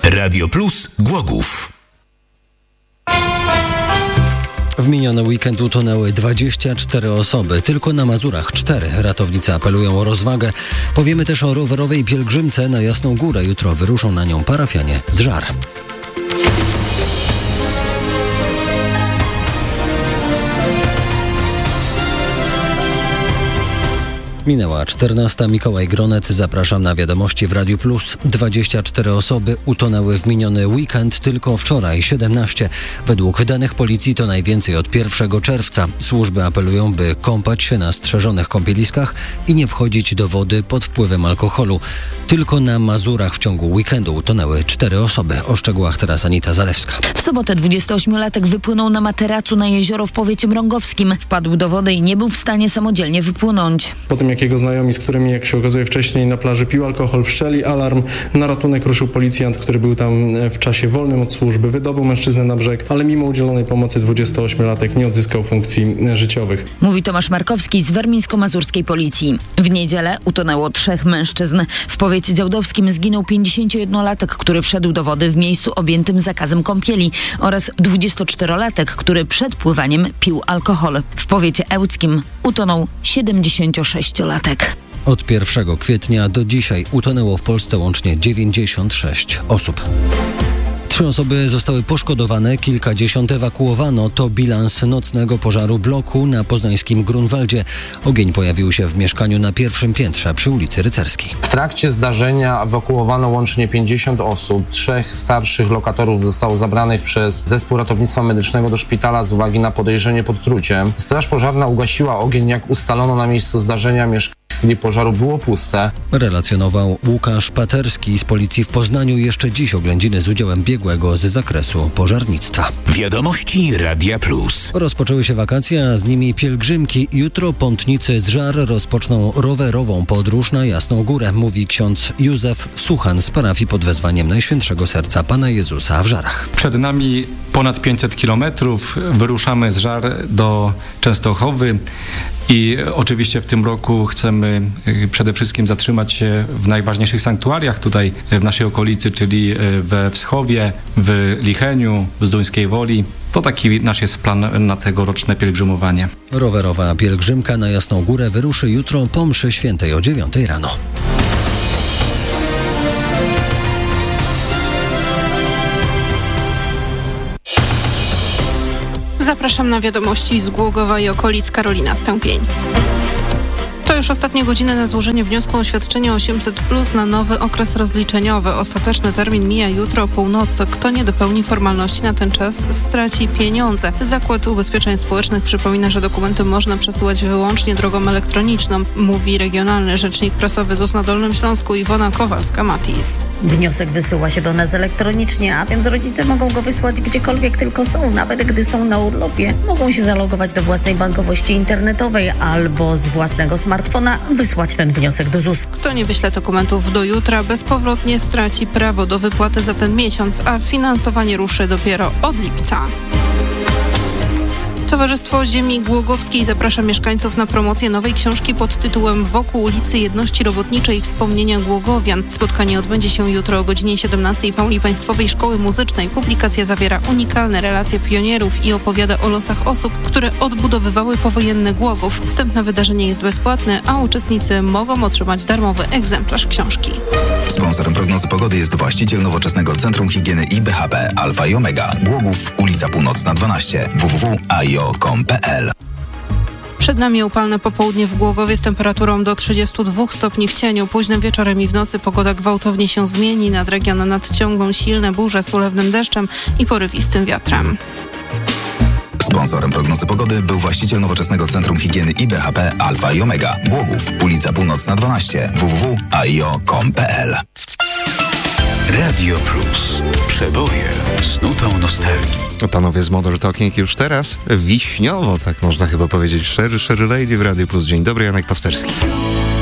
Radio Plus Głogów. W miniony weekend utonęły 24 osoby, tylko na Mazurach 4. Ratownicy apelują o rozwagę. Powiemy też o rowerowej pielgrzymce na Jasną Górę. Jutro wyruszą na nią parafianie z Żar. Minęła 14. Mikołaj Gronet. Zapraszam na wiadomości w Radiu Plus. 24 osoby utonęły w miniony weekend, tylko wczoraj 17. Według danych policji to najwięcej od 1 czerwca. Służby apelują, by kąpać się na strzeżonych kąpieliskach i nie wchodzić do wody pod wpływem alkoholu. Tylko na Mazurach w ciągu weekendu utonęły 4 osoby. O szczegółach teraz Anita Zalewska. W sobotę 28-latek wypłynął na materacu na jezioro w powiecie mrągowskim. Wpadł do wody i nie był w stanie samodzielnie wypłynąć. Po tym, jak jego znajomi, z którymi, jak się okazuje wcześniej, na plaży pił alkohol, wszczęli alarm. Na ratunek ruszył policjant, który był tam w czasie wolnym od służby. Wydobył mężczyznę na brzeg, ale mimo udzielonej pomocy 28-latek nie odzyskał funkcji życiowych. Mówi Tomasz Markowski z warmińsko-mazurskiej policji. W niedzielę utonęło 3 mężczyzn. W powiecie działdowskim zginął 51-latek, który wszedł do wody w miejscu objętym zakazem kąpieli, oraz 24-latek, który przed pływaniem pił alkohol. W powiecie ełckim utonął 76-latek. Od 1 kwietnia do dzisiaj utonęło w Polsce łącznie 96 osób. 3 osoby zostały poszkodowane, kilkadziesiąt ewakuowano. To bilans nocnego pożaru bloku na poznańskim Grunwaldzie. Ogień pojawił się w mieszkaniu na 1. piętrze przy ulicy Rycerskiej. W trakcie zdarzenia ewakuowano łącznie 50 osób. 3 starszych lokatorów zostało zabranych przez zespół ratownictwa medycznego do szpitala z uwagi na podejrzenie podtruciem. Straż pożarna ugasiła ogień, jak ustalono na miejscu zdarzenia. Mieszkanie w chwili pożaru było puste. Relacjonował Łukasz Paterski z policji w Poznaniu. Jeszcze dziś oględziny z udziałem biegłego z zakresu pożarnictwa. Wiadomości Radia Plus. Rozpoczęły się wakacje, a z nimi pielgrzymki. Jutro pątnicy z Żar rozpoczną rowerową podróż na Jasną Górę, mówi ksiądz Józef Suchan z parafii pod wezwaniem Najświętszego Serca Pana Jezusa w Żarach. Przed nami ponad 500 kilometrów. Wyruszamy z Żar do Częstochowy. I oczywiście w tym roku chcemy przede wszystkim zatrzymać się w najważniejszych sanktuariach tutaj w naszej okolicy, czyli we Wschowie, w Licheniu, w Zduńskiej Woli. To taki nasz jest plan na tegoroczne pielgrzymowanie. Rowerowa pielgrzymka na Jasną Górę wyruszy jutro po mszy świętej o 9 rano. Zapraszam na wiadomości z Głogowa i okolic. Karolina Stępień. To już ostatnie godziny na złożenie wniosku o świadczenie 800+ na nowy okres rozliczeniowy. Ostateczny termin mija jutro o północy. Kto nie dopełni formalności na ten czas, straci pieniądze. Zakład Ubezpieczeń Społecznych przypomina, że dokumenty można przesyłać wyłącznie drogą elektroniczną, mówi regionalny rzecznik prasowy ZUS na Dolnym Śląsku Iwona Kowalska-Matis. Wniosek wysyła się do nas elektronicznie, a więc rodzice mogą go wysłać gdziekolwiek tylko są, nawet gdy są na urlopie. Mogą się zalogować do własnej bankowości internetowej albo z własnego smartfona wysłać ten wniosek do ZUS. Kto nie wyśle dokumentów do jutra, bezpowrotnie straci prawo do wypłaty za ten miesiąc, a finansowanie ruszy dopiero od lipca. Towarzystwo Ziemi Głogowskiej zaprasza mieszkańców na promocję nowej książki pod tytułem Wokół ulicy Jedności Robotniczej Wspomnienia Głogowian. Spotkanie odbędzie się jutro o godzinie 17 w auli Państwowej Szkoły Muzycznej. Publikacja zawiera unikalne relacje pionierów i opowiada o losach osób, które odbudowywały powojenny Głogów. Wstęp na wydarzenie jest bezpłatny, a uczestnicy mogą otrzymać darmowy egzemplarz książki. Sponsorem prognozy pogody jest właściciel nowoczesnego Centrum Higieny i BHP Alfa i Omega. Głogów, ulica Północna 12, www.aio.com.pl. Przed nami upalne popołudnie w Głogowie z temperaturą do 32 stopni w cieniu. Późnym wieczorem i w nocy pogoda gwałtownie się zmieni. Nad region nadciągną silne burze z ulewnym deszczem i porywistym wiatrem. Sponsorem prognozy pogody był właściciel nowoczesnego Centrum Higieny i BHP Alfa i Omega. Głogów, ulica Północna 12, www.aio.com.pl. Radio Plus. Przeboje z nutą nostalgii. Panowie z Modern Talking już teraz wiśniowo, tak można chyba powiedzieć. Sherry Lady w Radio Plus. Dzień dobry, Janek Pasterski.